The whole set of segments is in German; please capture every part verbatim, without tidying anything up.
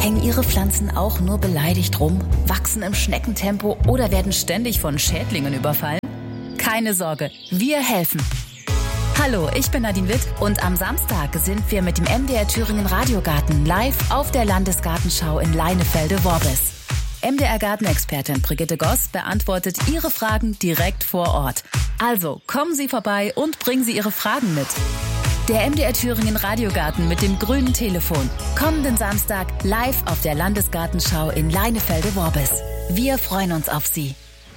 Hängen Ihre Pflanzen auch nur beleidigt rum, wachsen im Schneckentempo oder werden ständig von Schädlingen überfallen? Keine Sorge, wir helfen. Hallo, ich bin Nadine Witt und am Samstag sind wir mit dem M D R Thüringen Radiogarten live auf der Landesgartenschau in Leinefelde-Worbis. M D R-Gartenexpertin Brigitte Goss beantwortet Ihre Fragen direkt vor Ort. Also kommen Sie vorbei und bringen Sie Ihre Fragen mit. Der M D R Thüringen Radiogarten mit dem grünen Telefon. Kommenden Samstag live auf der Landesgartenschau in Leinefelde-Worbis. Wir freuen uns auf Sie.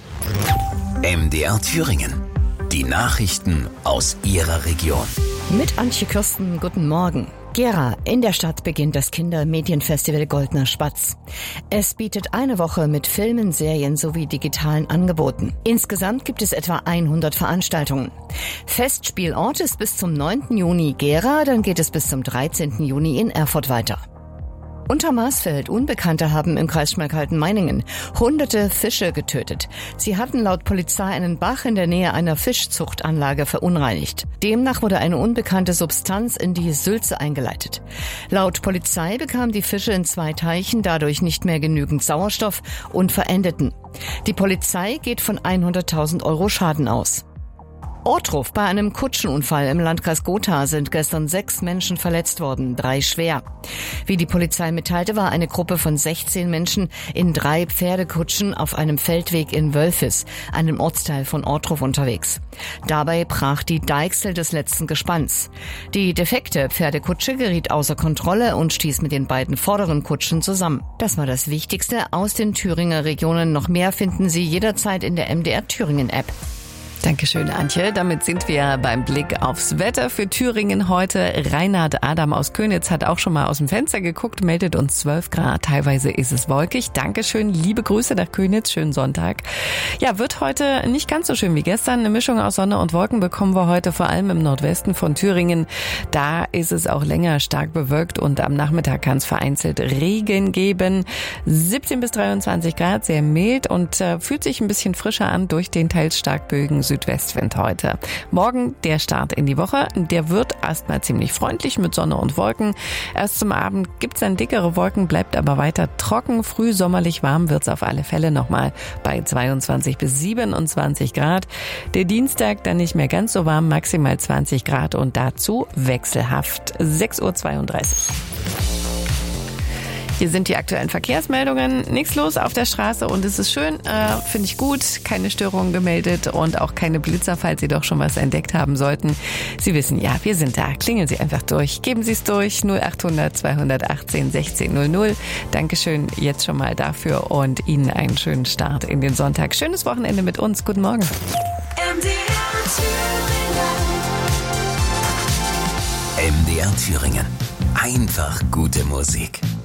M D R Thüringen. Die Nachrichten aus Ihrer Region. Mit Antje Kürsten, guten Morgen. Gera, in der Stadt beginnt das Kindermedienfestival Goldener Spatz. Es bietet eine Woche mit Filmen, Serien sowie digitalen Angeboten. Insgesamt gibt es etwa hundert Veranstaltungen. Festspielort ist bis zum neunten Juni Gera, dann geht es bis zum dreizehnten Juni in Erfurt weiter. Unter Marsfeld, Unbekannte haben im Kreis Schmalkalden-Meiningen hunderte Fische getötet. Sie hatten laut Polizei einen Bach in der Nähe einer Fischzuchtanlage verunreinigt. Demnach wurde eine unbekannte Substanz in die Sülze eingeleitet. Laut Polizei bekamen die Fische in zwei Teichen dadurch nicht mehr genügend Sauerstoff und verendeten. Die Polizei geht von hunderttausend Euro Schaden aus. Ortruf: Bei einem Kutschenunfall im Landkreis Gotha sind gestern sechs Menschen verletzt worden, drei schwer. Wie die Polizei mitteilte, war eine Gruppe von sechzehn Menschen in drei Pferdekutschen auf einem Feldweg in Wölfis, einem Ortsteil von Ortruf, unterwegs. Dabei brach die Deichsel des letzten Gespanns. Die defekte Pferdekutsche geriet außer Kontrolle und stieß mit den beiden vorderen Kutschen zusammen. Das war das Wichtigste aus den Thüringer Regionen. Noch mehr finden Sie jederzeit in der M D R Thüringen App. Dankeschön, Antje. Damit sind wir beim Blick aufs Wetter für Thüringen heute. Reinhard Adam aus Könitz hat auch schon mal aus dem Fenster geguckt, meldet uns zwölf Grad. Teilweise ist es wolkig. Dankeschön, liebe Grüße nach Könitz. Schönen Sonntag. Ja, wird heute nicht ganz so schön wie gestern. Eine Mischung aus Sonne und Wolken bekommen wir heute vor allem im Nordwesten von Thüringen. Da ist es auch länger stark bewölkt und am Nachmittag kann es vereinzelt Regen geben. siebzehn bis dreiundzwanzig Grad, sehr mild und äh, fühlt sich ein bisschen frischer an durch den teils stark böigen Südwestwind heute. Morgen der Start in die Woche. Der wird erstmal ziemlich freundlich mit Sonne und Wolken. Erst zum Abend gibt's dann dickere Wolken, bleibt aber weiter trocken. Früh sommerlich warm wird's auf alle Fälle nochmal bei zweiundzwanzig bis siebenundzwanzig Grad. Der Dienstag dann nicht mehr ganz so warm, maximal zwanzig Grad und dazu wechselhaft. sechs Uhr zweiunddreißig. Hier sind die aktuellen Verkehrsmeldungen. Nichts los auf der Straße und es ist schön, äh, finde ich gut. Keine Störungen gemeldet und auch keine Blitzer, falls Sie doch schon was entdeckt haben sollten. Sie wissen ja, wir sind da. Klingeln Sie einfach durch. Geben Sie es durch. null achthundert zweihundertachtzehn sechzehn null null. Dankeschön jetzt schon mal dafür und Ihnen einen schönen Start in den Sonntag. Schönes Wochenende mit uns. Guten Morgen. M D R Thüringen. Einfach gute Musik.